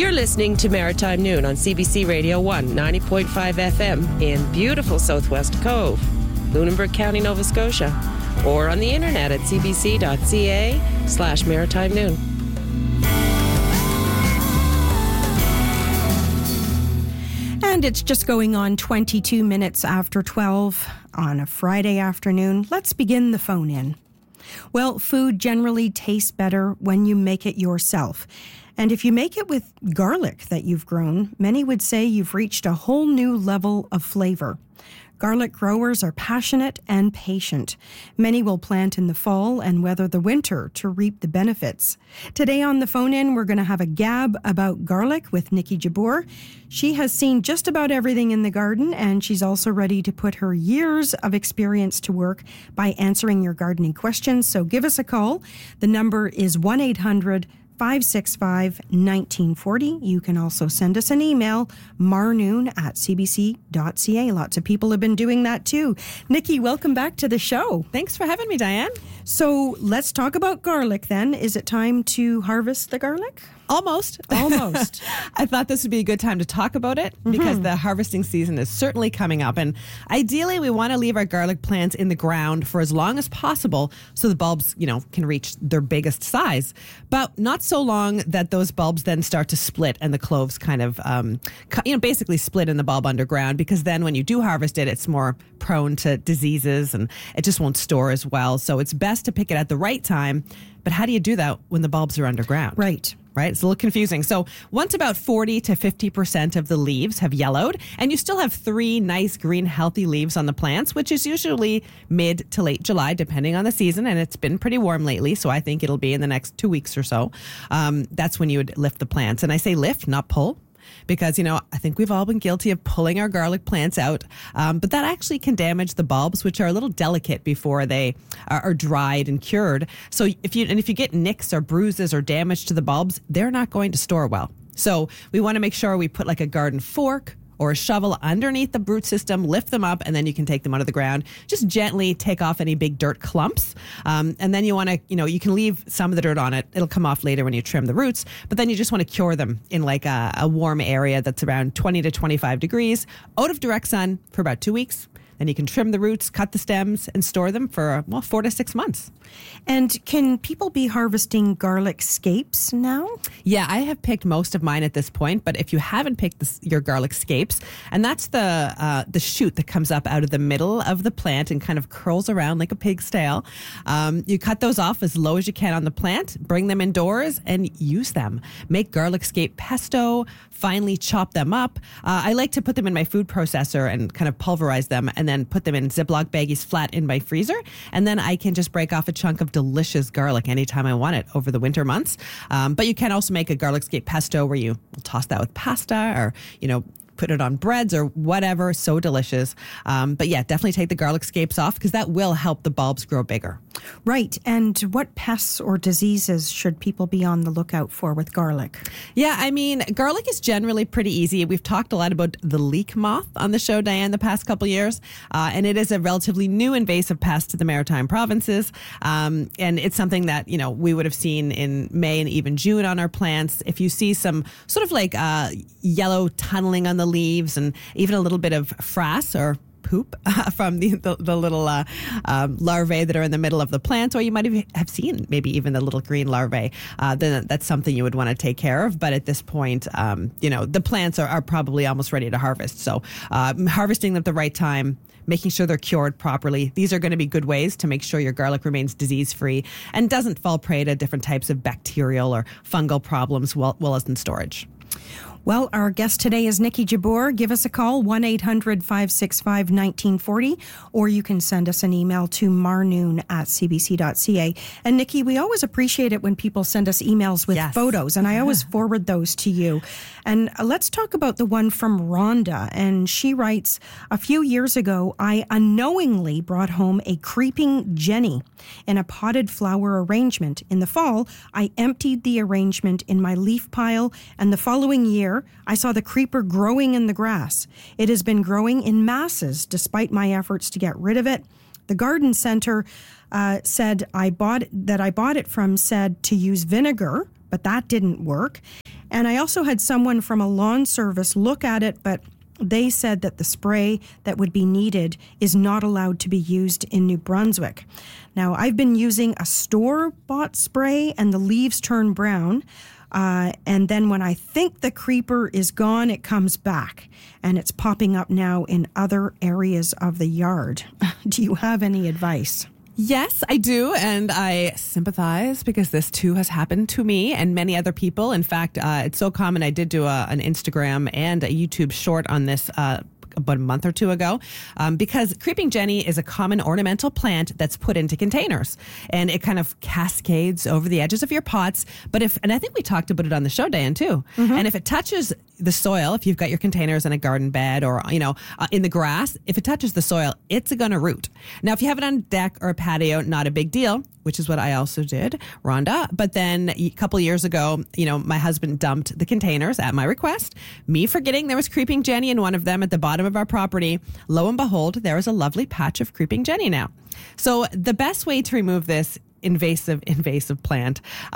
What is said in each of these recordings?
You're listening to Maritime Noon on CBC Radio 1, 90.5 FM in beautiful Southwest Cove, Lunenburg County, Nova Scotia, or on the internet at cbc.ca/Maritime Noon. And it's just going on 22 minutes after 12 on a Friday afternoon. Let's begin the phone in. Well, food generally tastes better when you make it yourself. And if you make it with garlic that you've grown, many would say you've reached a whole new level of flavor. Garlic growers are passionate and patient. Many will plant in the fall and weather the winter to reap the benefits. Today on the phone-in, we're going to have a gab about garlic with Nikki Jabbour. She has seen just about everything in the garden, and she's also ready to put her years of experience to work by answering your gardening questions. So give us a call. The number is 1-800-565-1940. You can also send us an email, marnoon@cbc.ca. Lots of people have been doing that too. Nikki, welcome back to the show. Thanks for having me, Diane. So let's talk about garlic then. Is it time to harvest the garlic? Almost. I thought this would be a good time to talk about it because the harvesting season is certainly coming up. And ideally, we want to leave our garlic plants in the ground for as long as possible so the bulbs, can reach their biggest size. But not so long that those bulbs then start to split and the cloves kind of, basically split in the bulb underground, because then when you do harvest it, it's more prone to diseases and it just won't store as well. So it's best to pick it at the right time. But how do you do that when the bulbs are underground? Right? It's a little confusing. So once about 40 to 50% of the leaves have yellowed and you still have 3 nice green healthy leaves on the plants, which is usually mid to late July, depending on the season. And it's been pretty warm lately, so I think it'll be in the next 2 weeks or so. That's when you would lift the plants. And I say lift, not pull. Because, I think we've all been guilty of pulling our garlic plants out. But that actually can damage the bulbs, which are a little delicate before they are dried and cured. So if you get nicks or bruises or damage to the bulbs, they're not going to store well. So we want to make sure we put like a garden fork or a shovel underneath the root system, lift them up, and then you can take them out of the ground. Just gently take off any big dirt clumps. And then you want to, you can leave some of the dirt on it. It'll come off later when you trim the roots. But then you just want to cure them in like a warm area that's around 20 to 25 degrees, out of direct sun for about 2 weeks. Then you can trim the roots, cut the stems, and store them for, 4 to 6 months. And can people be harvesting garlic scapes now? Yeah, I have picked most of mine at this point, but if you haven't picked your garlic scapes, and that's the shoot that comes up out of the middle of the plant and kind of curls around like a pig's tail, you cut those off as low as you can on the plant, bring them indoors, and use them. Make garlic scape pesto, finely chop them up. I like to put them in my food processor and kind of pulverize them and then put them in Ziploc baggies flat in my freezer. And then I can just break off a chunk of delicious garlic anytime I want it over the winter months. But you can also make a garlic scape pesto where you toss that with pasta or, put it on breads or whatever. So delicious. But yeah, definitely take the garlic scapes off because that will help the bulbs grow bigger. Right. And what pests or diseases should people be on the lookout for with garlic? Yeah, garlic is generally pretty easy. We've talked a lot about the leek moth on the show, Diane, the past couple years. And it is a relatively new invasive pest to the Maritime provinces. And it's something that, we would have seen in May and even June on our plants. If you see some sort of like yellow tunneling on the leaves and even a little bit of frass or poop from the little larvae that are in the middle of the plant, or you might have seen maybe even the little green larvae, then that's something you would want to take care of. But at this point, the plants are probably almost ready to harvest. So harvesting them at the right time, making sure they're cured properly. These are going to be good ways to make sure your garlic remains disease-free and doesn't fall prey to different types of bacterial or fungal problems while it's in storage. Well, our guest today is Nikki Jabbour. Give us a call, 1-800-565-1940, or you can send us an email to marnoon@cbc.ca. And Nikki, we always appreciate it when people send us emails with photos, and I always forward those to you. And let's talk about the one from Rhonda. And she writes, a few years ago, I unknowingly brought home a creeping Jenny in a potted flower arrangement. In the fall, I emptied the arrangement in my leaf pile, and the following year, I saw the creeper growing in the grass. It has been growing in masses despite my efforts to get rid of it. The garden center said I bought it from said to use vinegar, but that didn't work. And I also had someone from a lawn service look at it, but they said that the spray that would be needed is not allowed to be used in New Brunswick. Now, I've been using a store-bought spray, and the leaves turn brown. And then when I think the creeper is gone, it comes back. And it's popping up now in other areas of the yard. Do you have any advice? Yes, I do, and I sympathize because this too has happened to me and many other people. In fact, it's so common. I did do an Instagram and a YouTube short on this about a month or two ago, because creeping jenny is a common ornamental plant that's put into containers, and it kind of cascades over the edges of your pots. But and I think we talked about it on the show, Diane, too. Mm-hmm. And if it touches the soil, if you've got your containers in a garden bed or, in the grass, if it touches the soil, it's going to root. Now, if you have it on a deck or a patio, not a big deal, which is what I also did, Rhonda. But then a couple years ago, my husband dumped the containers at my request, me forgetting there was creeping jenny in one of them at the bottom of our property. Lo and behold, there is a lovely patch of creeping jenny now. So the best way to remove this invasive plant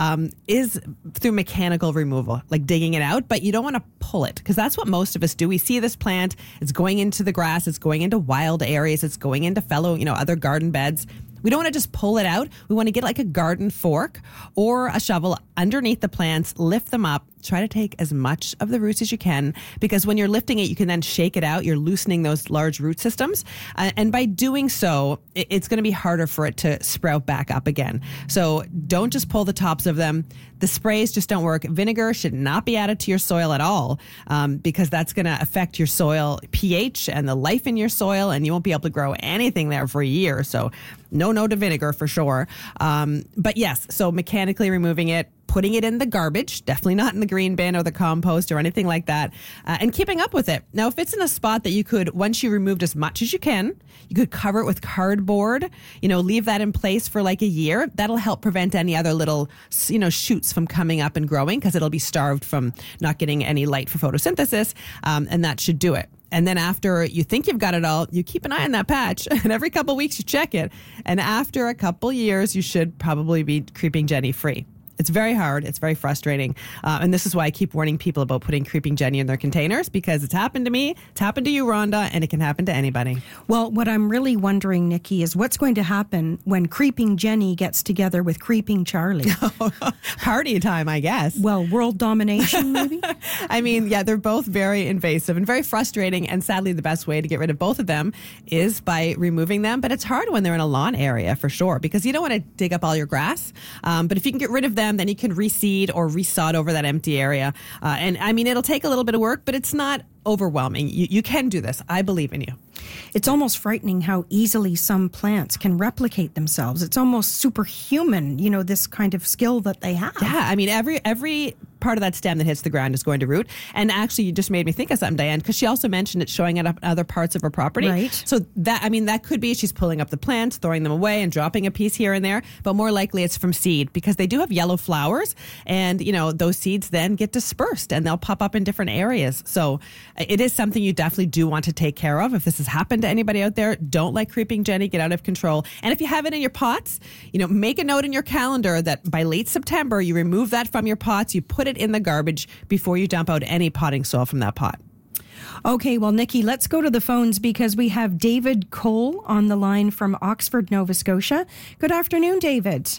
is through mechanical removal, like digging it out, but you don't want to pull it, because that's what most of us do. We see this plant, it's going into the grass, it's going into wild areas, it's going into other garden beds. We don't want to just pull it out. We want to get like a garden fork or a shovel underneath the plants, lift them up, try to take as much of the roots as you can, because when you're lifting it, you can then shake it out. You're loosening those large root systems. And by doing so, it's going to be harder for it to sprout back up again. So don't just pull the tops of them. The sprays just don't work. Vinegar should not be added to your soil at all, because that's going to affect your soil pH and the life in your soil, and you won't be able to grow anything there for a year. So no to vinegar for sure. But yes, so mechanically removing it, putting it in the garbage, definitely not in the green bin or the compost or anything like that, and keeping up with it. Now, if it's in a spot that you could, once you removed as much as you can, you could cover it with cardboard, leave that in place for like a year. That'll help prevent any other little, shoots from coming up and growing, because it'll be starved from not getting any light for photosynthesis, and that should do it. And then after you think you've got it all, you keep an eye on that patch, and every couple of weeks you check it. And after a couple years, you should probably be creeping jenny free. It's very hard. It's very frustrating. And this is why I keep warning people about putting creeping jenny in their containers, because it's happened to me, it's happened to you, Rhonda, and it can happen to anybody. Well, what I'm really wondering, Nikki, is what's going to happen when creeping Jenny gets together with creeping Charlie? Party time, I guess. Well, world domination, maybe? I mean, yeah, they're both very invasive and very frustrating. And sadly, the best way to get rid of both of them is by removing them. But it's hard when they're in a lawn area, for sure, because you don't want to dig up all your grass. But if you can get rid of them, then you can reseed or resod over that empty area. And I mean, it'll take a little bit of work, but it's not overwhelming. You can do this. I believe in you. It's almost frightening how easily some plants can replicate themselves. It's almost superhuman, this kind of skill that they have. Yeah, I mean, every part of that stem that hits the ground is going to root. And actually, you just made me think of something, Diane, because she also mentioned it showing it up in other parts of her property. Right. So that could be she's pulling up the plants, throwing them away and dropping a piece here and there, but more likely it's from seed, because they do have yellow flowers, and, those seeds then get dispersed and they'll pop up in different areas. So it is something you definitely do want to take care of. If this has happened to anybody out there, don't let creeping jenny get out of control. And if you have it in your pots, make a note in your calendar that by late September, you remove that from your pots, you put it in the garbage before you dump out any potting soil from that pot. Okay, well, Nikki, let's go to the phones, because we have David Cole on the line from Oxford, Nova Scotia. Good afternoon, David.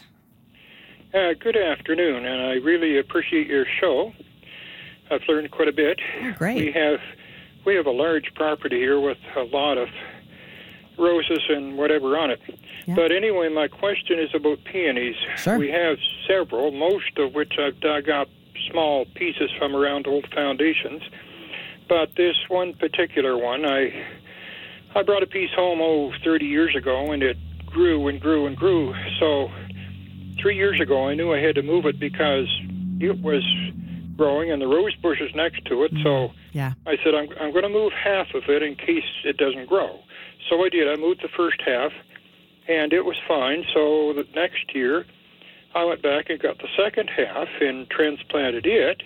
Good afternoon, and I really appreciate your show. I've learned quite a bit. Oh, great. We have a large property here with a lot of roses and whatever on it. Yeah. But anyway, my question is about peonies. Sure. We have several, most of which I've dug up small pieces from around old foundations. But this one particular one, I brought a piece home 30 years ago, and it grew and grew and grew. So 3 years ago, I knew I had to move it because it was growing and the rose bushes next to it. So yeah. I said, I'm going to move half of it in case it doesn't grow. So I did. I moved the first half, and it was fine. So the next year, I went back and got the second half and transplanted it.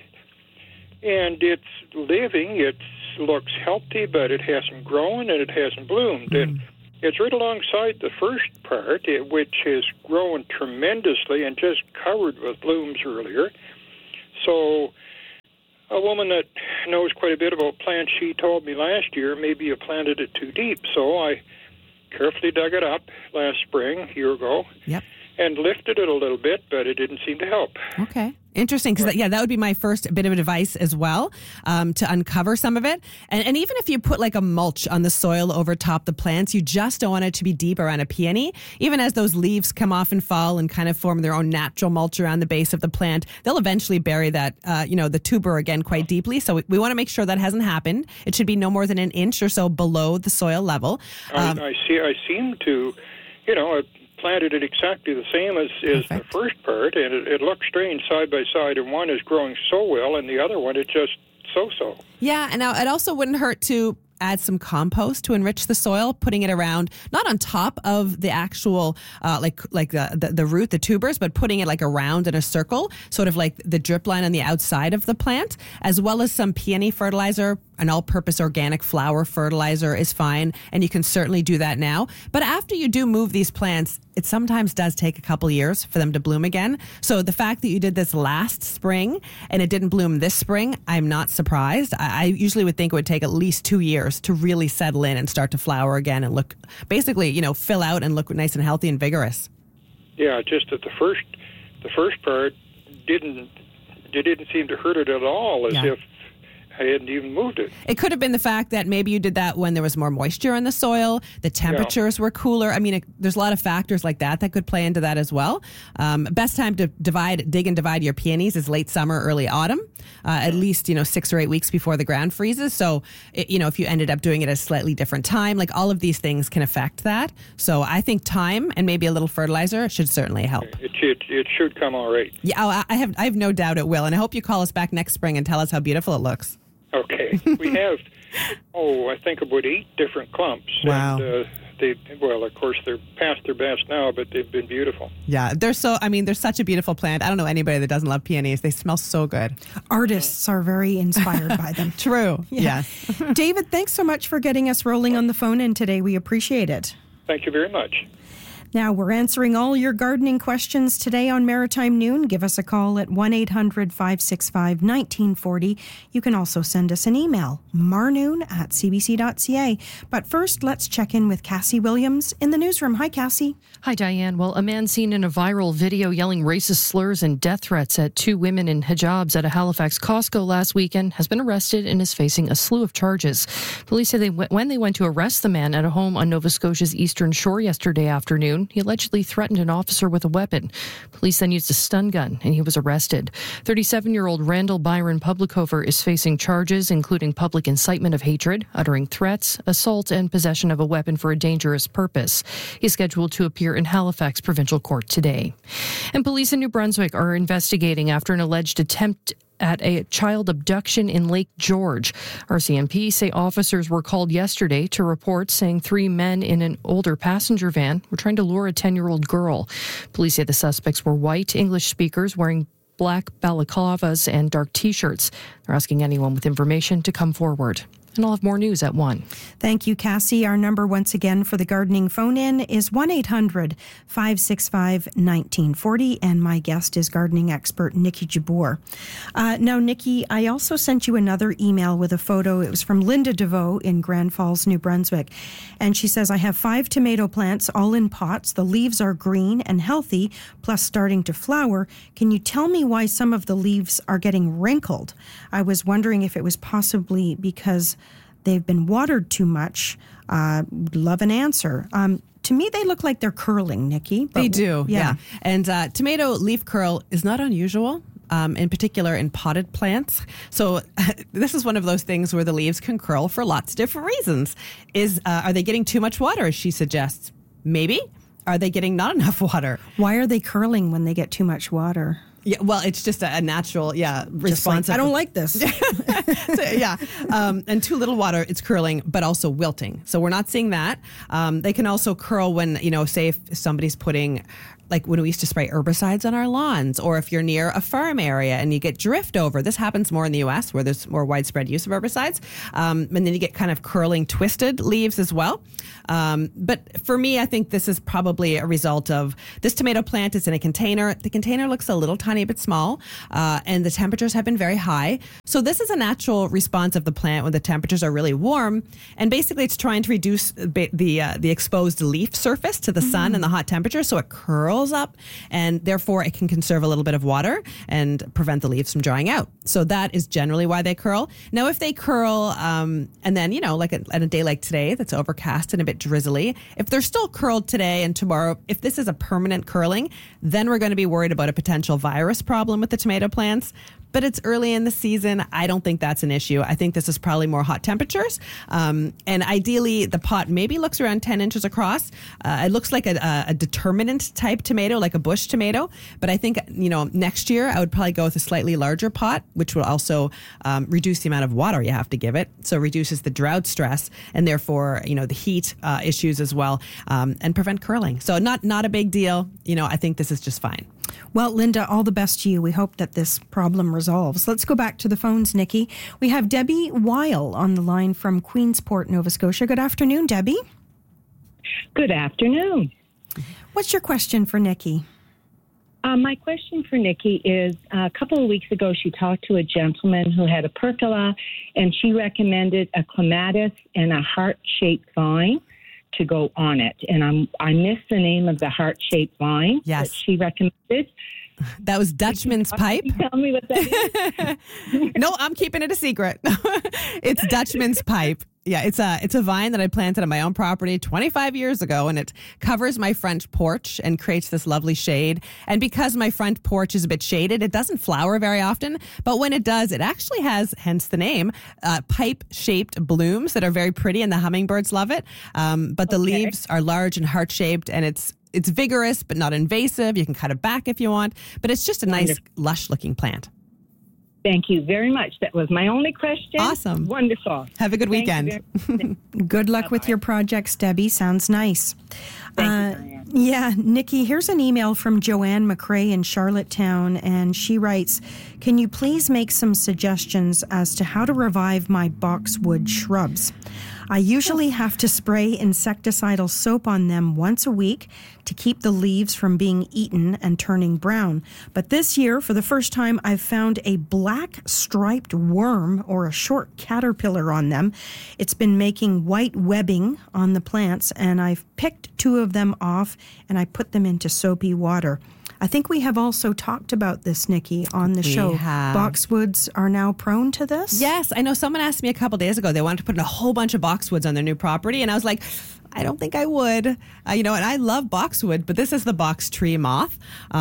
And it's living. It looks healthy, but it hasn't grown and it hasn't bloomed. And it's right alongside the first part, which has grown tremendously and just covered with blooms earlier. So a woman that knows quite a bit about plants, she told me last year maybe you planted it too deep. So I carefully dug it up last spring, a year ago, and lifted it a little bit, but it didn't seem to help. Okay. Interesting, because that would be my first bit of advice as well, to uncover some of it. And even if you put like a mulch on the soil over top the plants, you just don't want it to be deep around a peony. Even as those leaves come off and fall and kind of form their own natural mulch around the base of the plant, they'll eventually bury that, the tuber again quite deeply. So we want to make sure that hasn't happened. It should be no more than an inch or so below the soil level. I seem to, I planted it exactly the same as the first part, and it looked strange side by side, and one is growing so well, and the other one, it just so-so. Yeah, and now it also wouldn't hurt to add some compost to enrich the soil, putting it around, not on top of the actual, the root, the tubers, but putting it like around in a circle, sort of like the drip line on the outside of the plant, as well as some peony fertilizer. An all-purpose organic flower fertilizer is fine, and you can certainly do that now. But after you do move these plants, it sometimes does take a couple years for them to bloom again. So the fact that you did this last spring and it didn't bloom this spring, I'm not surprised. I usually would think it would take at least 2 years to really settle in and start to flower again and look, basically, fill out and look nice and healthy and vigorous. Yeah, just that the first part didn't seem to hurt it at all, as if I hadn't even moved it. It could have been the fact that maybe you did that when there was more moisture in the soil, the temperatures were cooler. I mean, there's a lot of factors like that could play into that as well. Best time to dig and divide your peonies is late summer, early autumn, at least, 6 or 8 weeks before the ground freezes. So, if you ended up doing it at a slightly different time, like all of these things can affect that. So I think time and maybe a little fertilizer should certainly help. It should come all right. Yeah, I have no doubt it will. And I hope you call us back next spring and tell us how beautiful it looks. Okay. We have, I think about 8 different clumps. Wow. And of course, they're past their best now, but they've been beautiful. Yeah, they're such a beautiful plant. I don't know anybody that doesn't love peonies. They smell so good. Artists are very inspired by them. True. Yeah. Yes. David, thanks so much for getting us rolling on the phone in today. We appreciate it. Thank you very much. Now, we're answering all your gardening questions today on Maritime Noon. Give us a call at 1-800-565-1940. You can also send us an email, marnoon@cbc.ca. But first, let's check in with Cassie Williams in the newsroom. Hi, Cassie. Hi, Diane. Well, a man seen in a viral video yelling racist slurs and death threats at 2 women in hijabs at a Halifax Costco last weekend has been arrested and is facing a slew of charges. Police say when they went to arrest the man at a home on Nova Scotia's eastern shore yesterday afternoon, he allegedly threatened an officer with a weapon. Police then used a stun gun, and he was arrested. 37-year-old Randall Byron Publicover is facing charges, including public incitement of hatred, uttering threats, assault, and possession of a weapon for a dangerous purpose. He's scheduled to appear in Halifax Provincial Court today. And police in New Brunswick are investigating after an alleged attempt at a child abduction in Lake George. RCMP say officers were called yesterday to report saying 3 men in an older passenger van were trying to lure a 10-year-old girl. Police say the suspects were white English speakers wearing black balaclavas and dark T-shirts. They're asking anyone with information to come forward. And I'll have more news at 1. Thank you, Cassie. Our number once again for the gardening phone-in is 1-800-565-1940, and my guest is gardening expert Nikki Jabbour. Now, Nikki, I also sent you another email with a photo. It was from Linda DeVoe in Grand Falls, New Brunswick, and she says, I have 5 tomato plants all in pots. The leaves are green and healthy, plus starting to flower. Can you tell me why some of the leaves are getting wrinkled? I was wondering if it was possibly because they've been watered too much. Love an answer. To me, they look like they're curling, Nikki. They do, yeah. And tomato leaf curl is not unusual, in particular in potted plants. So this is one of those things where the leaves can curl for lots of different reasons. Are they getting too much water, as she suggests? Maybe. Are they getting not enough water? Why are they curling when they get too much water? Yeah, well, it's just a natural, response. Like, I don't like this. And too little water, it's curling, but also wilting. So we're not seeing that. They can also curl when, say if somebody's putting like when we used to spray herbicides on our lawns, or if you're near a farm area and you get drift over. This happens more in the U.S. where there's more widespread use of herbicides. And then you get kind of curling, twisted leaves as well. But for me, I think this is probably a result of this tomato plant is in a container. The container looks a little tiny bit small, and the temperatures have been very high. So this is a natural response of the plant when the temperatures are really warm. And basically, it's trying to reduce the exposed leaf surface to the sun and the hot temperature, so it curls up, and therefore it can conserve a little bit of water and prevent the leaves from drying out. So that is generally why they curl. Now, if they curl, and then, like on a day like today that's overcast and a bit drizzly, if they're still curled today and tomorrow, if this is a permanent curling, then we're going to be worried about a potential virus problem with the tomato plants. But it's early in the season. I don't think that's an issue. I think this is probably more hot temperatures. And ideally, the pot maybe looks around 10 inches across. It looks like a determinant type tomato, like a bush tomato. But I think, next year I would probably go with a slightly larger pot, which will also reduce the amount of water you have to give it. So it reduces the drought stress and therefore, the heat issues as well, and prevent curling. So not a big deal. I think this is just fine. Well, Linda, all the best to you. We hope that this problem resolves. Let's go back to the phones, Nikki. We have Debbie Weil on the line from Queensport, Nova Scotia. Good afternoon, Debbie. Good afternoon. What's your question for Nikki? My question for Nikki is, a couple of weeks ago, she talked to a gentleman who had a pergola, and she recommended a clematis and a heart-shaped vine to go on it. And I missed the name of the heart-shaped vine that she recommended. That was Dutchman's pipe. Tell me what that is. No, I'm keeping it a secret. It's Dutchman's pipe. Yeah, it's a vine that I planted on my own property 25 years ago, and it covers my front porch and creates this lovely shade. And because my front porch is a bit shaded, it doesn't flower very often. But when it does, it actually has, hence the name, pipe-shaped blooms that are very pretty, and the hummingbirds love it. But the leaves are large and heart-shaped, and it's vigorous but not invasive. You can cut it back if you want, but it's just a nice, lush-looking plant. Thank you very much. That was my only question. Awesome. Wonderful. Have a good weekend. Good luck with your projects, Debbie. Sounds nice. Thank you, Diane. Yeah, Nikki, here's an email from Joanne McRae in Charlottetown, and she writes, can you please make some suggestions as to how to revive my boxwood shrubs? I usually have to spray insecticidal soap on them once a week to keep the leaves from being eaten and turning brown. But this year, for the first time, I've found a black striped worm or a short caterpillar on them. It's been making white webbing on the plants, and I've picked 2 of them off and I put them into soapy water. I think we have also talked about this, Nikki, on the show. Boxwoods are now prone to this? Yes. I know someone asked me a couple days ago, they wanted to put in a whole bunch of boxwoods on their new property. And I was like, I don't think I would. And I love boxwood, but this is the box tree moth.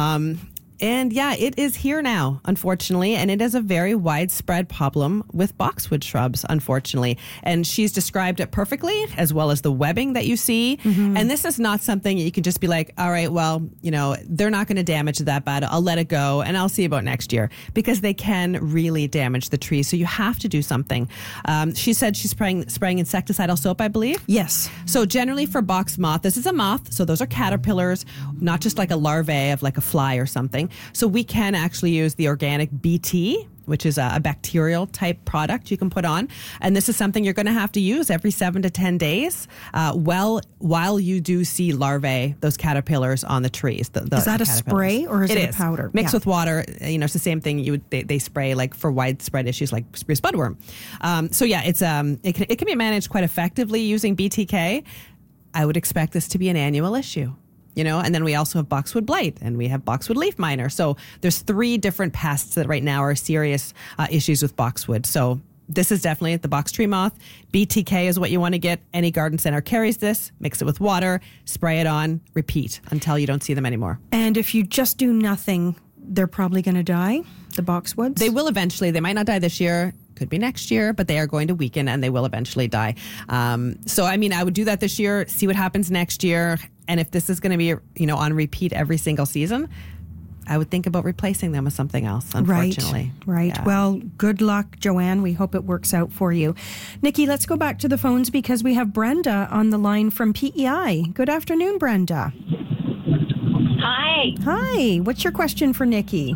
And yeah, it is here now, unfortunately, and it is a very widespread problem with boxwood shrubs, unfortunately. And she's described it perfectly, as well as the webbing that you see. Mm-hmm. And this is not something you can just be like, all right, well, they're not going to damage it that bad. I'll let it go and I'll see about next year, because they can really damage the tree. So you have to do something. She said she's spraying insecticidal soap, I believe. Yes. So generally for box moth, this is a moth. So those are caterpillars, not just like a larvae of like a fly or something. So we can actually use the organic BT, which is a bacterial type product you can put on. And this is something you're going to have to use every 7 to 10 days while you do see larvae, those caterpillars on the trees. Is that a spray or is it a powder? Mixed with water. It's the same thing they spray like for widespread issues like spruce budworm. So yeah, it can be managed quite effectively using BTK. I would expect this to be an annual issue. And then we also have boxwood blight and we have boxwood leaf miner. So there's 3 different pests that right now are serious issues with boxwood. So this is definitely the box tree moth. BTK is what you want to get. Any garden center carries this. Mix it with water, spray it on, repeat until you don't see them anymore. And if you just do nothing, they're probably going to die, the boxwoods? They will eventually. They might not die this year. Could be next year, but they are going to weaken and they will eventually die. So, I would do that this year, see what happens next year. And if this is going to be, on repeat every single season, I would think about replacing them with something else, unfortunately. Right. Yeah. Well, good luck, Joanne. We hope it works out for you. Nikki, let's go back to the phones because we have Brenda on the line from PEI. Good afternoon, Brenda. Hi. Hey. Hi. What's your question for Nikki?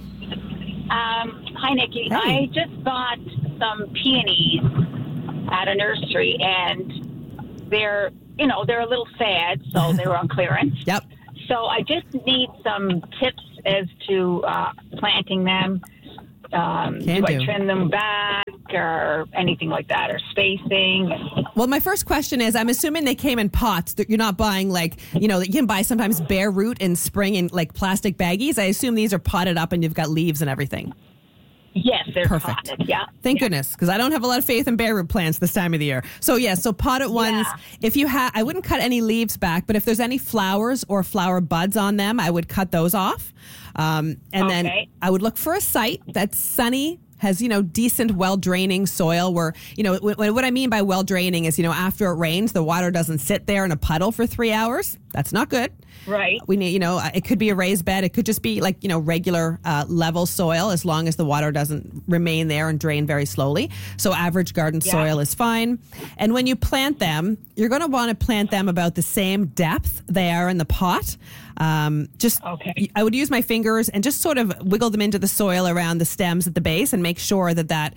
Hi, Nikki. Hey. I just bought some peonies at a nursery, and they're a little sad, so they were on clearance. Yep. So I just need some tips as to planting them. Do I trim them back or anything like that, or spacing? Well, my first question is, I'm assuming they came in pots. That you're not buying you can buy sometimes bare root in spring in like plastic baggies. I assume these are potted up and you've got leaves and everything. Yes, they're Perfect. potted. Yeah. Thank goodness, because I don't have a lot of faith in bare root plants this time of the year. So so potted ones. If you I wouldn't cut any leaves back, but if there's any flowers or flower buds on them, I would cut those off. And then I would look for a site that's sunny, has, decent, well-draining soil where, what I mean by well-draining is, after it rains, the water doesn't sit there in a puddle for 3 hours. That's not good. Right. We need, it could be a raised bed. It could just be regular level soil, as long as the water doesn't remain there and drain very slowly. So average garden soil is fine. And when you plant them, you're going to want to plant them about the same depth they are in the pot. I would use my fingers and just sort of wiggle them into the soil around the stems at the base and make sure that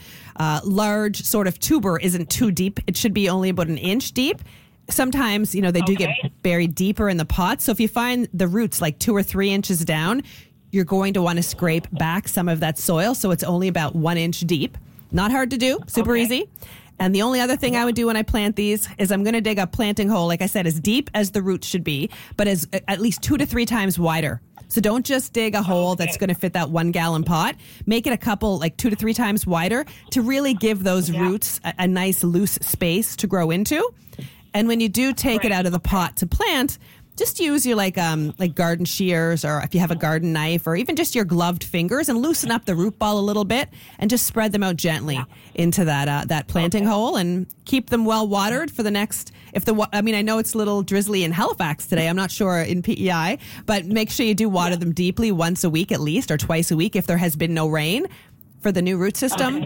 large sort of tuber isn't too deep. It should be only about an inch deep. Sometimes, they do get buried deeper in the pot. So if you find the roots like 2 or 3 inches down, you're going to want to scrape back some of that soil. So it's only about 1 inch deep. Not hard to do, super easy. And the only other thing I would do when I plant these is I'm going to dig a planting hole, like I said, as deep as the roots should be, but as at least 2 to 3 times wider. So don't just dig a hole that's going to fit that 1 gallon pot. Make it a couple, 2 to 3 times wider to really give those roots a nice loose space to grow into. And when you do take it out of the pot to plant, just use your like garden shears, or if you have a garden knife, or even just your gloved fingers, and loosen up the root ball a little bit and just spread them out gently into that planting hole, and keep them well watered for the next. I know it's a little drizzly in Halifax today. I'm not sure in PEI, but make sure you do water them deeply once a week at least, or twice a week if there has been no rain for the new root system.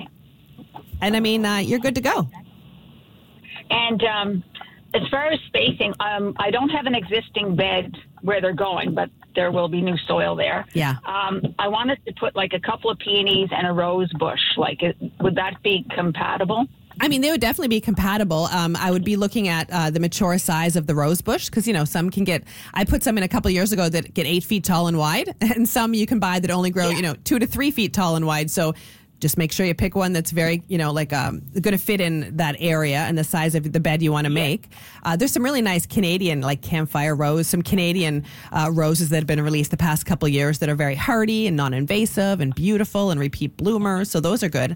And you're good to go. And as far as spacing, I don't have an existing bed where they're going, but there will be new soil there. Yeah. I wanted to put a couple of peonies and a rose bush. Would that be compatible? They would definitely be compatible. I would be looking at the mature size of the rose bush, because, some can get, I put some in a couple of years ago that get 8 feet tall and wide, and some you can buy that only grow, 2 to 3 feet tall and wide. So just make sure you pick one that's very, going to fit in that area and the size of the bed you want to make. There's some really nice Canadian, campfire rose, some Canadian roses that have been released the past couple of years that are very hardy and non-invasive and beautiful and repeat bloomers. So those are good.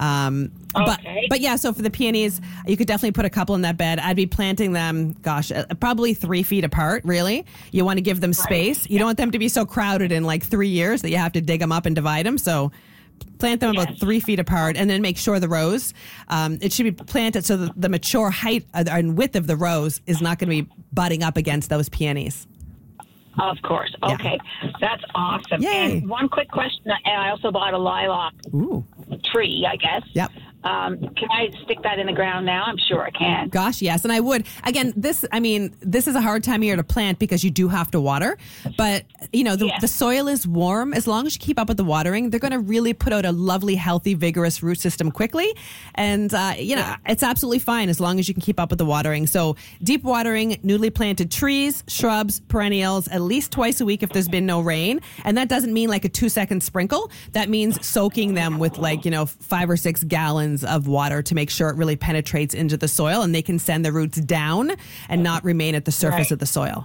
But yeah, so for the peonies, you could definitely put a couple in that bed. I'd be planting them, probably 3 feet apart, really. You want to give them space. You don't want them to be so crowded in 3 years that you have to dig them up and divide them. So plant them about 3 feet apart, and then make sure the rose, it should be planted so that the mature height and width of the rose is not going to be butting up against those peonies. Of course. Okay. That's awesome. Yay. And one quick question. I also bought a lilac tree, I guess. Yep. Can I stick that in the ground now? I'm sure I can. Gosh, yes. And I would. Again, this is a hard time of year to plant because you do have to water. But, the soil is warm. As long as you keep up with the watering, they're going to really put out a lovely, healthy, vigorous root system quickly. And, it's absolutely fine as long as you can keep up with the watering. So deep watering, newly planted trees, shrubs, perennials, at least twice a week if there's been no rain. And that doesn't mean a 2-second sprinkle. That means soaking them with 5 or 6 gallons of water to make sure it really penetrates into the soil and they can send the roots down and not remain at the surface of the soil.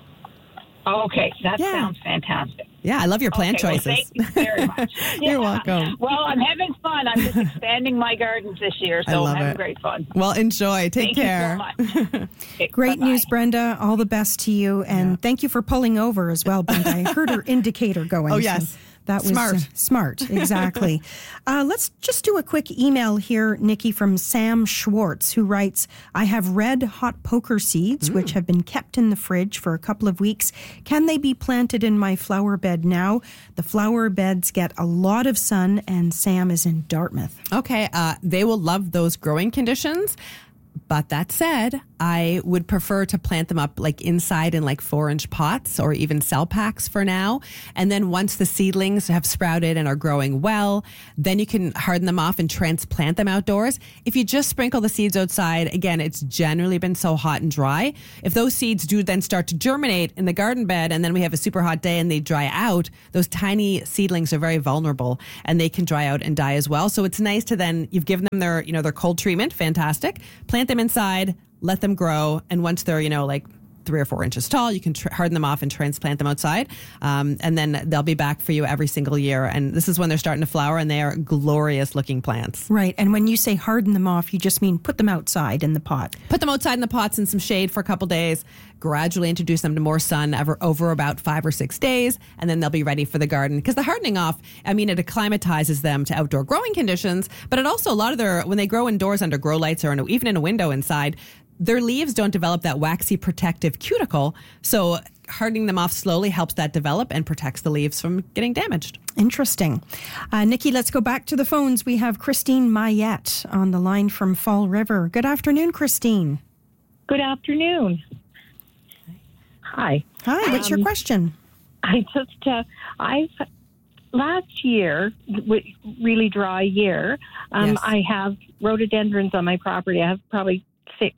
Okay, that sounds fantastic. Yeah, I love your plant choices. Well, thank you very much. You're welcome. Well, I'm having fun. I'm just expanding my gardens this year, so I'm having great fun. Well, enjoy. Take care. Thank you so much. Okay, Great bye-bye. news, Brenda. All the best to you. And thank you for pulling over as well, Brenda. I heard her indicator going. Oh, yes. So that was smart. Smart, exactly. Let's just do a quick email here, Nikki, from Sam Schwartz, who writes, I have red hot poker seeds, which have been kept in the fridge for a couple of weeks. Can they be planted in my flower bed now? The flower beds get a lot of sun, and Sam is in Dartmouth. Okay, they will love those growing conditions. But that said, I would prefer to plant them up like inside in like 4-inch pots or even cell packs for now. And then once the seedlings have sprouted and are growing well, then you can harden them off and transplant them outdoors. If you just sprinkle the seeds outside, again, it's generally been so hot and dry. If those seeds do then start to germinate in the garden bed and then we have a super hot day and they dry out, those tiny seedlings are very vulnerable and they can dry out and die as well. So it's nice to then, you've given them their, their cold treatment, fantastic. Plant them inside, let them grow, and once they're, like 3 or 4 inches tall, you can harden them off and transplant them outside, and then they'll be back for you every single year. And this is when they're starting to flower, and they are glorious looking plants. Right, and when you say harden them off, you just mean put them outside in the pot. Put them outside in the pots in some shade for a couple days, gradually introduce them to more sun over about 5 or 6 days, and then they'll be ready for the garden. Because the hardening off, it acclimatizes them to outdoor growing conditions, but it also, when they grow indoors under grow lights or even in a window inside, their leaves don't develop that waxy protective cuticle. So hardening them off slowly helps that develop and protects the leaves from getting damaged. Interesting. Nikki, let's go back to the phones. We have Christine Mayette on the line from Fall River. Good afternoon, Christine. Good afternoon. Hi. Hi, what's your question? Last year, really dry year, Yes. I have rhododendrons on my property. I have probably 6.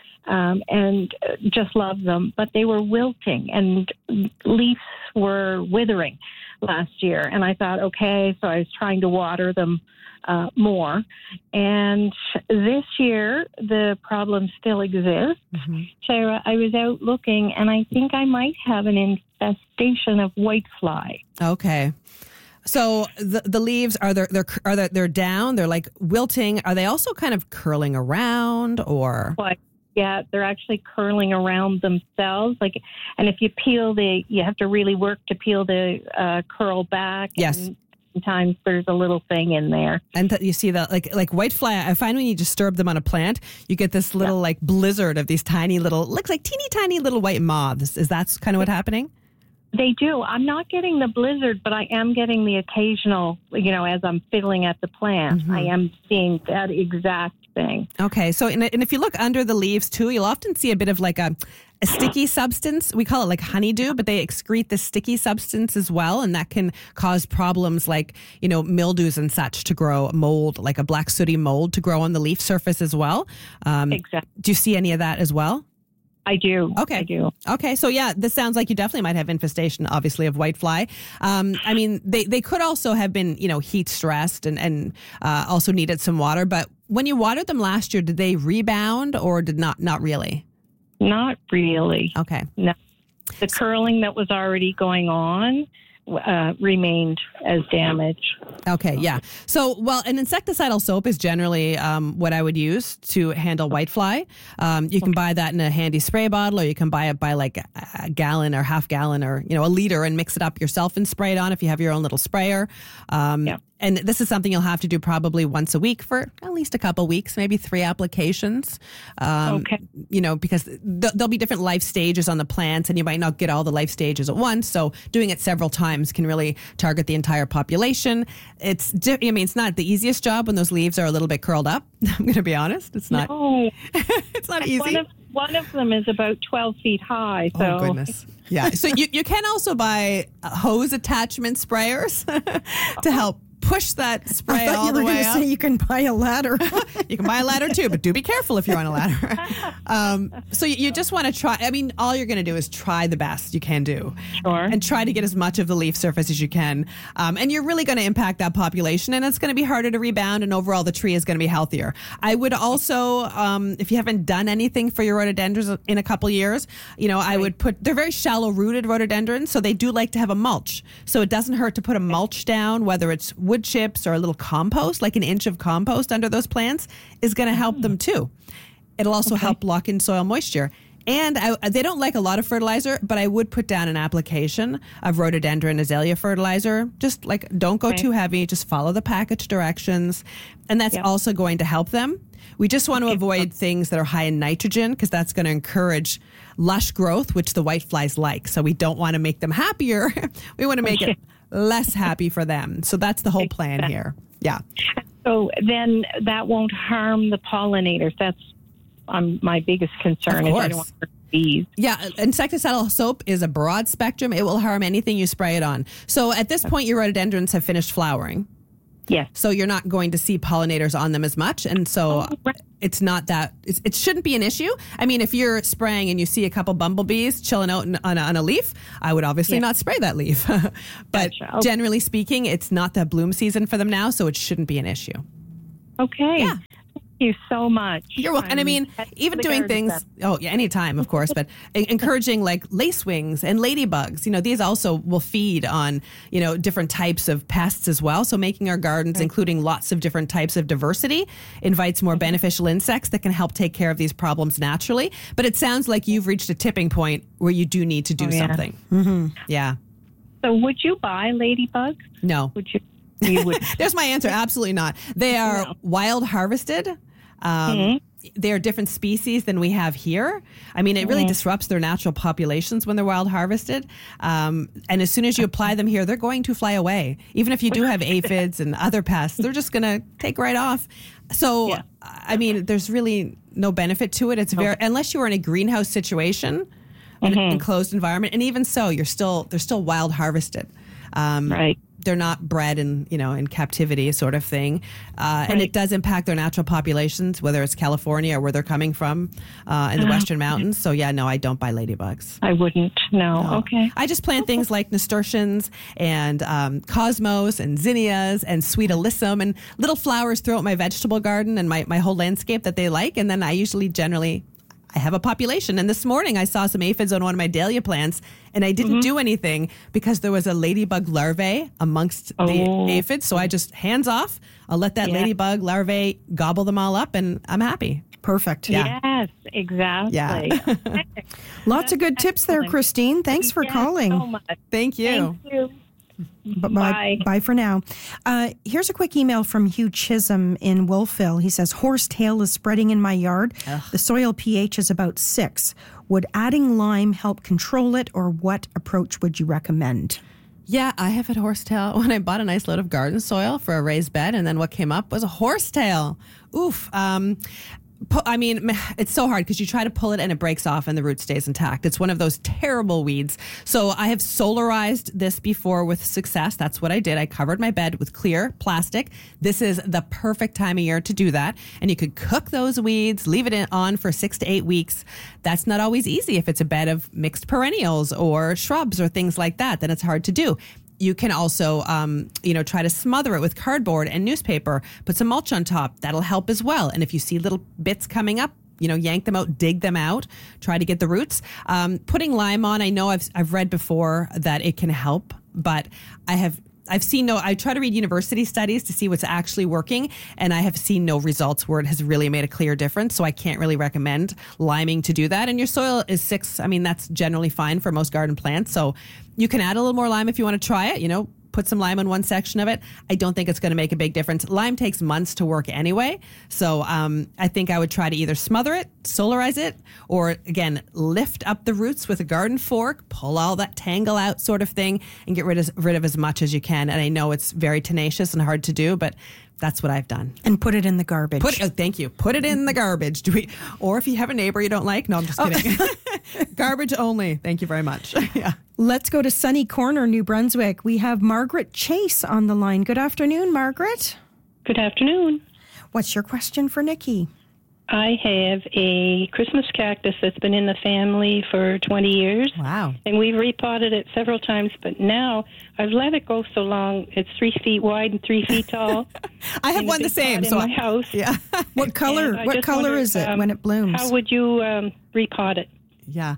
And just love them, but they were wilting and leaves were withering last year. And I thought, okay, so I was trying to water them more. And this year, the problem still exists. Mm-hmm. So I was out looking, and I think I might have an infestation of whitefly. Okay. So the leaves they're down, they're like wilting. Are they also kind of curling around or? Yeah, they're actually curling around themselves. And if you peel you have to really work to peel the curl back. Yes. And sometimes there's a little thing in there. And you see that like whitefly, I find when you disturb them on a plant, you get this little like blizzard of these tiny little, looks like teeny tiny little white moths. Is that kind of what's happening? They do. I'm not getting the blizzard, but I am getting the occasional, as I'm fiddling at the plant, Mm-hmm. I am seeing that exact thing. Okay. So, and if you look under the leaves too, you'll often see a bit of like a sticky substance. We call it like honeydew, but they excrete the sticky substance as well. And that can cause problems like, mildews and such to grow, mold, like a black sooty mold to grow on the leaf surface as well. Exactly. Do you see any of that as well? I do. Okay. I do. Okay. So yeah, this sounds like you definitely might have infestation, obviously, of whitefly. They could also have been, heat stressed and also needed some water. But when you watered them last year, did they rebound or did not really? Not really. Okay. No. The curling that was already going on remained as damage. Okay, yeah. So, an insecticidal soap is generally what I would use to handle whitefly. You can buy that in a handy spray bottle, or you can buy it by like a gallon or half gallon or, a liter and mix it up yourself and spray it on if you have your own little sprayer. And this is something you'll have to do probably once a week for at least a couple weeks, maybe 3 applications. Okay. Because there'll be different life stages on the plants and you might not get all the life stages at once. So doing it several times can really target the entire population. It's not the easiest job when those leaves are a little bit curled up. I'm going to be honest. It's not, No. it's not easy. One of them is about 12 feet high. So. Oh, goodness. Yeah. So you can also buy hose attachment sprayers to help push that spray all the way up. I thought you were going to say you can buy a ladder. You can buy a ladder too, but do be careful if you're on a ladder. So you just want to try. All you're going to do is try the best you can do. Sure. And try to get as much of the leaf surface as you can. And you're really going to impact that population, and it's going to be harder to rebound, and overall the tree is going to be healthier. I would also, if you haven't done anything for your rhododendrons in a couple years, I would they're very shallow rooted rhododendrons, so they do like to have a mulch. So it doesn't hurt to put a mulch down, whether it's wood chips or a little compost, like an inch of compost under those plants is going to help them too. It'll also help lock in soil moisture. And they don't like a lot of fertilizer, but I would put down an application of rhododendron azalea fertilizer. Just like, don't go too heavy, just follow the package directions. And that's also going to help them. We just want to avoid things that are high in nitrogen because that's going to encourage lush growth, which the whiteflies like. So we don't want to make them happier. We want to make it less happy for them. So that's the whole plan here. Yeah. So then that won't harm the pollinators. That's my biggest concern. Of is I don't want bees. Yeah, insecticidal soap is a broad spectrum. It will harm anything you spray it on. So at this point, your rhododendrons have finished flowering. Yes. So you're not going to see pollinators on them as much. And so it's not that, it shouldn't be an issue. I mean, if you're spraying and you see a couple bumblebees chilling out on a leaf, I would obviously not spray that leaf. But generally speaking, it's not the bloom season for them now, so it shouldn't be an issue. Okay. Yeah. Thank you so much. You're welcome. And I mean, even doing things, anytime, of course, but encouraging like lacewings and ladybugs, these also will feed on, different types of pests as well. So making our gardens, including lots of different types of diversity, invites more beneficial insects that can help take care of these problems naturally. But it sounds like you've reached a tipping point where you do need to do something. Mm-hmm. Yeah. So would you buy ladybugs? No. Would you? You would. There's my answer. Absolutely not. They are wild harvested. They're different species than we have here. I mean, it really disrupts their natural populations when they're wild harvested. And as soon as you apply them here, they're going to fly away. Even if you do have aphids and other pests, they're just going to take right off. So, I mean, there's really no benefit to it. It's unless you were in a greenhouse situation, an enclosed environment, and even so, they're still wild harvested. Right. They're not bred in captivity sort of thing. And it does impact their natural populations, whether it's California or where they're coming from in the Western Mountains. So, I don't buy ladybugs. I wouldn't. No. Okay. I just plant things like nasturtiums and cosmos and zinnias and sweet alyssum and little flowers throughout my vegetable garden and my whole landscape that they like. And then I have a population. And this morning I saw some aphids on one of my dahlia plants and I didn't do anything because there was a ladybug larvae amongst the aphids. So I just hands off. I'll let that ladybug larvae gobble them all up and I'm happy. Perfect. Yeah. Yes, exactly. Yeah. Lots of good tips there, Christine. Thanks for calling. So much. Thank you. Thank you. Bye. Bye for now. Here's a quick email from Hugh Chisholm in Wolfville. He says, horsetail is spreading in my yard. Ugh. The soil pH is about 6. Would adding lime help control it, or what approach would you recommend? Yeah, I have had horsetail when I bought a nice load of garden soil for a raised bed, and then what came up was a horsetail. Oof. I mean, it's so hard because you try to pull it and it breaks off and the root stays intact. It's one of those terrible weeds. So I have solarized this before with success. That's what I did. I covered my bed with clear plastic. This is the perfect time of year to do that. And you could cook those weeds, leave it on for 6 to 8 weeks. That's not always easy if it's a bed of mixed perennials or shrubs or things like that. Then it's hard to do. You can also, try to smother it with cardboard and newspaper, put some mulch on top. That'll help as well. And if you see little bits coming up, yank them out, dig them out, try to get the roots. Putting lime on, I know I've read before that it can help, but I've seen I try to read university studies to see what's actually working, and I have seen no results where it has really made a clear difference. So I can't really recommend liming to do that. And your soil is 6. I mean, that's generally fine for most garden plants. So you can add a little more lime if you want to try it, put some lime on one section of it. I don't think it's going to make a big difference. Lime takes months to work anyway. So I think I would try to either smother it, solarize it, or again, lift up the roots with a garden fork, pull all that tangle out sort of thing, and get rid of as much as you can. And I know it's very tenacious and hard to do, but that's what I've done. And put it in the garbage. Thank you. Put it in the garbage. Or if you have a neighbor you don't like. No, I'm just kidding. Garbage only. Thank you very much. Yeah. Let's go to Sunny Corner, New Brunswick. We have Margaret Chase on the line. Good afternoon, Margaret. Good afternoon. What's your question for Nikki? I have a Christmas cactus that's been in the family for 20 years. Wow. And we've repotted it several times, but now I've let it go so long. It's 3 feet wide and 3 feet tall. I have one the same. In my house. Yeah. What color is it when it blooms? How would you repot it? Yeah.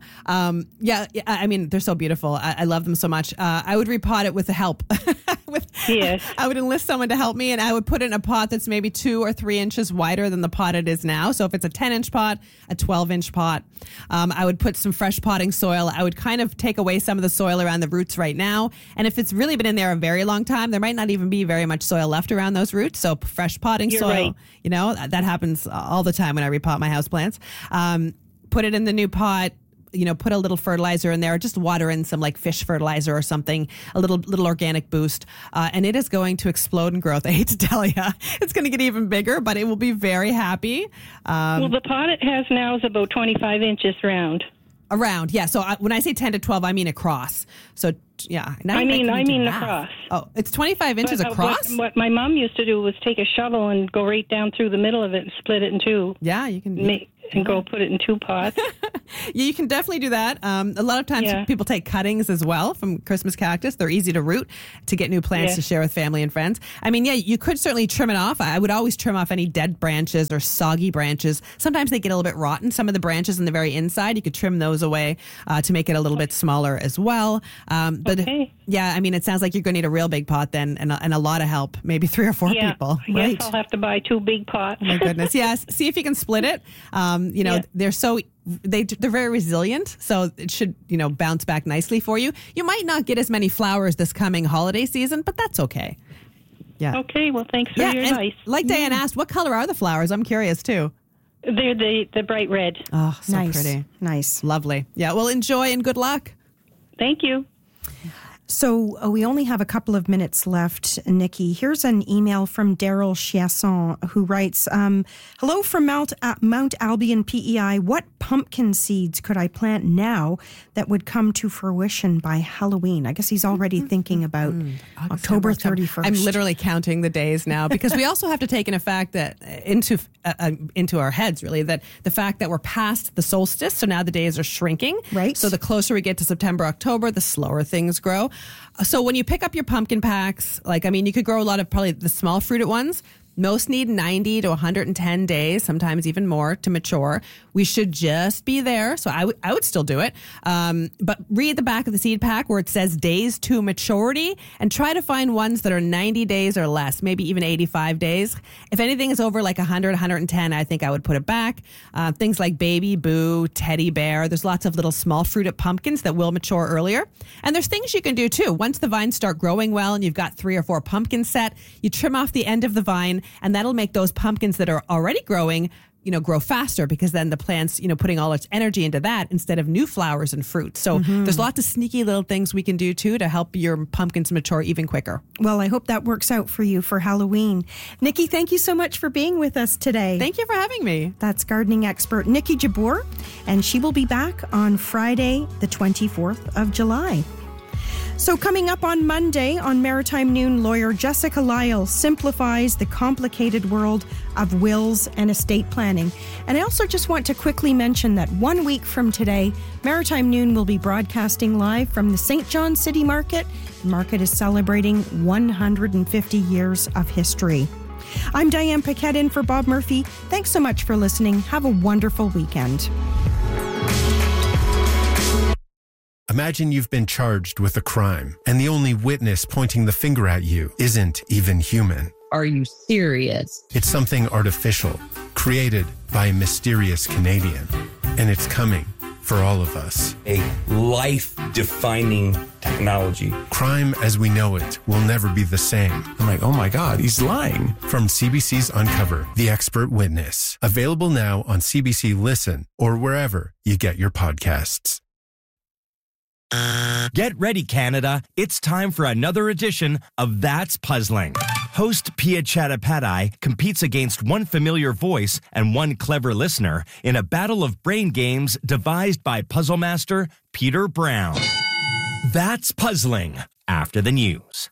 I mean, they're so beautiful. I love them so much. I would repot it with the help. Yes. I would enlist someone to help me, and I would put it in a pot that's maybe 2 or 3 inches wider than the pot it is now. So if it's a 10-inch pot, a 12-inch pot, I would put some fresh potting soil. I would kind of take away some of the soil around the roots right now. And if it's really been in there a very long time, there might not even be very much soil left around those roots. So fresh potting soil, right. That happens all the time when I repot my houseplants. Put it in the new pot. put a little fertilizer in there, just water in some like fish fertilizer or something, a little organic boost, and it is going to explode in growth. I hate to tell you, it's going to get even bigger, but it will be very happy. Well, the pot it has now is about 25 inches round. Around, yeah. So when I say 10 to 12, I mean across. So, yeah. I mean across. Oh, it's 25 inches across? What my mom used to do was take a shovel and go right down through the middle of it and split it in two. Yeah, you can. Go put it in 2 pots. Yeah, you can definitely do that. A lot of times people take cuttings as well from Christmas cactus. They're easy to root to get new plants to share with family and friends. I mean, yeah, you could certainly trim it off. I would always trim off any dead branches or soggy branches. Sometimes they get a little bit rotten. Some of the branches on the very inside, you could trim those away to make it a little bit smaller as well. Yeah, I mean, it sounds like you're going to need a real big pot then and a lot of help, maybe 3 or 4 people. Yes, I'll have to buy 2 big pots. Oh my goodness. Yes. See if you can split it. They're very resilient, so it should, bounce back nicely for you. You might not get as many flowers this coming holiday season, but that's okay. Yeah. Okay, well, thanks for your advice. Like Diane asked, what color are the flowers? I'm curious, too. They're the bright red. Oh, so nice. Pretty. Nice. Lovely. Yeah, well, enjoy and good luck. Thank you. So we only have a couple of minutes left, Nikki. Here's an email from Daryl Chiasson who writes, hello from Mount Albion PEI. What pumpkin seeds could I plant now that would come to fruition by Halloween? I guess he's already thinking about October 31st. I'm literally counting the days now because we also have to take in a fact that into our heads, really, that the fact that we're past the solstice, so now the days are shrinking. Right. So the closer we get to September, October, the slower things grow. So when you pick up your pumpkin packs, you could grow a lot of probably the small fruited ones. Most need 90 to 110 days, sometimes even more, to mature. We should just be there. So I would still do it. But read the back of the seed pack where it says days to maturity and try to find ones that are 90 days or less, maybe even 85 days. If anything is over like 100, 110, I think I would put it back. Things like Baby Boo, Teddy Bear. There's lots of little small fruited pumpkins that will mature earlier. And there's things you can do too. Once the vines start growing well and you've got 3 or 4 pumpkins set, you trim off the end of the vine and that'll make those pumpkins that are already growing, grow faster because then the plant's, putting all its energy into that instead of new flowers and fruit. So there's lots of sneaky little things we can do too to help your pumpkins mature even quicker. Well, I hope that works out for you for Halloween. Nikki, thank you so much for being with us today. Thank you for having me. That's gardening expert Nikki Jabbour, and she will be back on Friday, the 24th of July. So coming up on Monday on Maritime Noon, lawyer Jessica Lyle simplifies the complicated world of wills and estate planning. And I also just want to quickly mention that 1 week from today, Maritime Noon will be broadcasting live from the St. John City Market. The market is celebrating 150 years of history. I'm Diane Paquette in for Bob Murphy. Thanks so much for listening. Have a wonderful weekend. Imagine you've been charged with a crime, and the only witness pointing the finger at you isn't even human. Are you serious? It's something artificial, created by a mysterious Canadian. And it's coming for all of us. A life-defining technology. Crime as we know it will never be the same. I'm like, oh my God, he's lying. From CBC's Uncover, The Expert Witness. Available now on CBC Listen or wherever you get your podcasts. Get ready, Canada. It's time for another edition of That's Puzzling. Host Pia Chattopadhyay competes against one familiar voice and one clever listener in a battle of brain games devised by puzzle master Peter Brown. That's Puzzling, after the news.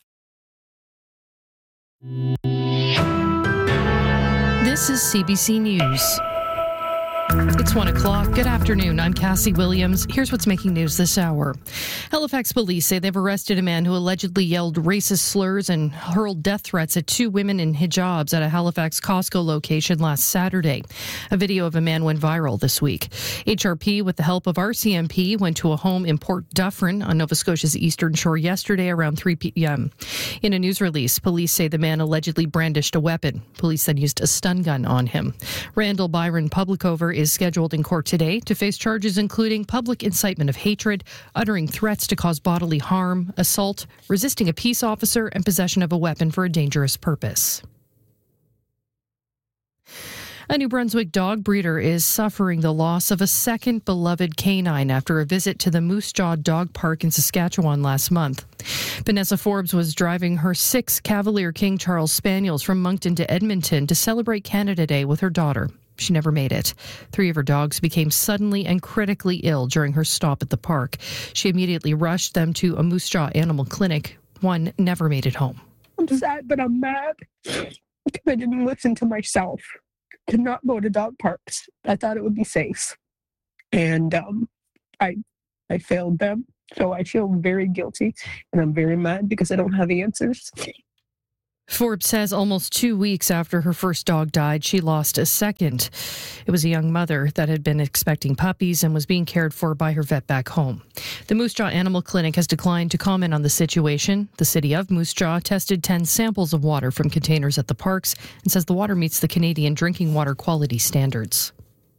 This is CBC News. It's 1 o'clock. Good afternoon. I'm Cassie Williams. Here's what's making news this hour. Halifax police say they've arrested a man who allegedly yelled racist slurs and hurled death threats at 2 women in hijabs at a Halifax Costco location last Saturday. A video of a man went viral this week. HRP, with the help of RCMP, went to a home in Port Dufferin on Nova Scotia's eastern shore yesterday around 3 p.m. In a news release, police say the man allegedly brandished a weapon. Police then used a stun gun on him. Randall Byron Publicover is scheduled in court today to face charges including public incitement of hatred, uttering threats to cause bodily harm, assault, resisting a peace officer, and possession of a weapon for a dangerous purpose. A New Brunswick dog breeder is suffering the loss of a second beloved canine after a visit to the Moose Jaw Dog Park in Saskatchewan last month. Vanessa Forbes was driving her 6 Cavalier King Charles Spaniels from Moncton to Edmonton to celebrate Canada Day with her daughter. She never made it. 3 of her dogs became suddenly and critically ill during her stop at the park. She immediately rushed them to a Moose Jaw Animal Clinic. One never made it home. I'm sad, but I'm mad because I didn't listen to myself. To not go to dog parks. I thought it would be safe. And I failed them. So I feel very guilty and I'm very mad because I don't have the answers. Forbes says almost 2 weeks after her first dog died, she lost a second. It was a young mother that had been expecting puppies and was being cared for by her vet back home. The Moose Jaw Animal Clinic has declined to comment on the situation. The city of Moose Jaw tested 10 samples of water from containers at the parks and says the water meets the Canadian drinking water quality standards.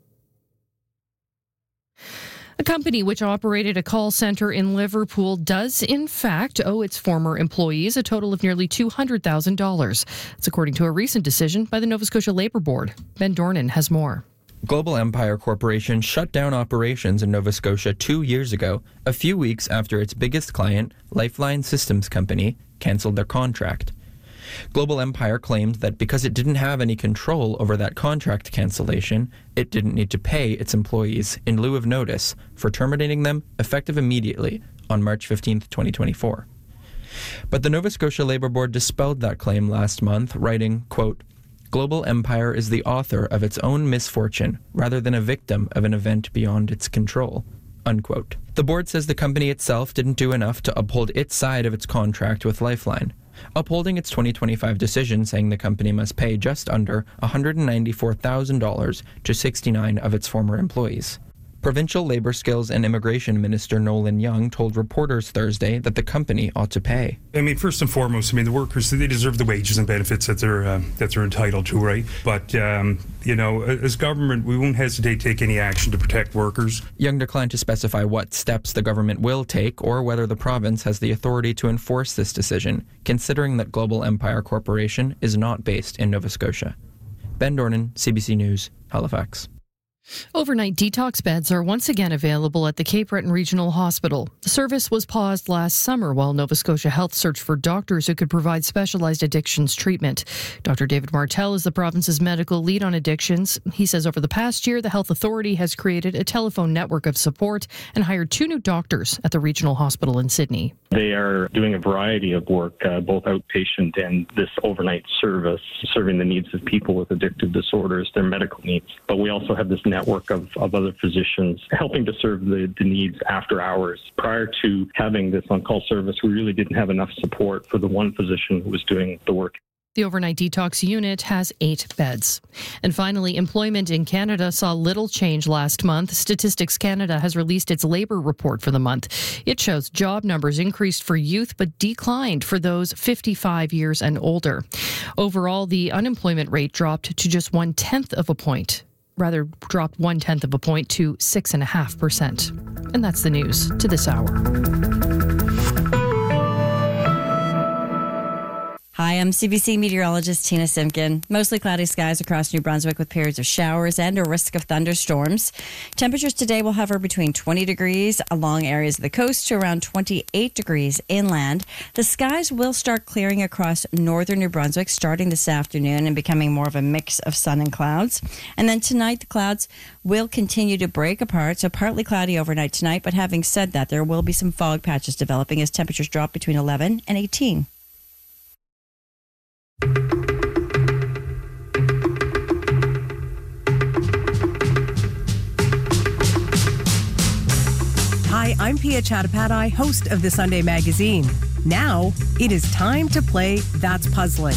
A company which operated a call center in Liverpool does, in fact, owe its former employees a total of nearly $200,000. That's according to a recent decision by the Nova Scotia Labour Board. Ben Dornan has more. Global Empire Corporation shut down operations in Nova Scotia 2 years ago, a few weeks after its biggest client, Lifeline Systems Company, cancelled their contract. Global Empire claimed that because it didn't have any control over that contract cancellation, it didn't need to pay its employees in lieu of notice for terminating them effective immediately on March 15, 2024. But the Nova Scotia Labour Board dispelled that claim last month, writing, quote, "Global Empire is the author of its own misfortune rather than a victim of an event beyond its control," unquote. The board says the company itself didn't do enough to uphold its side of its contract with Lifeline, upholding its 2025 decision saying the company must pay just under $194,000 to 69 of its former employees. Provincial Labour Skills and Immigration Minister Nolan Young told reporters Thursday that the company ought to pay. I mean, first and foremost, the workers, they deserve the wages and benefits that they're entitled to, right? But, as government, we won't hesitate to take any action to protect workers. Young declined to specify what steps the government will take or whether the province has the authority to enforce this decision, considering that Global Empire Corporation is not based in Nova Scotia. Ben Dornan, CBC News, Halifax. Overnight detox beds are once again available at the Cape Breton Regional Hospital. The service was paused last summer while Nova Scotia Health searched for doctors who could provide specialized addictions treatment. Dr. David Martel is the province's medical lead on addictions. He says over the past year, the health authority has created a telephone network of support and hired 2 new doctors at the regional hospital in Sydney. They are doing a variety of work, both outpatient and this overnight service, serving the needs of people with addictive disorders, their medical needs. But we also have this network of other physicians helping to serve the needs after hours. Prior to having this on-call service, we really didn't have enough support for the one physician who was doing the work. The overnight detox unit has 8 beds. And finally, employment in Canada saw little change last month. Statistics Canada has released its labour report for the month. It shows job numbers increased for youth but declined for those 55 years and older. Overall, the unemployment rate dropped to just 1/10 of a point. Rather, dropped 1/10 of a point to 6.5%. And that's the news to this hour. Hi, I'm CBC meteorologist Tina Simkin. Mostly cloudy skies across New Brunswick with periods of showers and a risk of thunderstorms. Temperatures today will hover between 20 degrees along areas of the coast to around 28 degrees inland. The skies will start clearing across northern New Brunswick starting this afternoon and becoming more of a mix of sun and clouds. And then tonight, the clouds will continue to break apart, so partly cloudy overnight tonight. But having said that, there will be some fog patches developing as temperatures drop between 11 and 18. Hi, I'm Pia Chattopadhyay, host of the Sunday Magazine. Now, it is time to play That's Puzzling.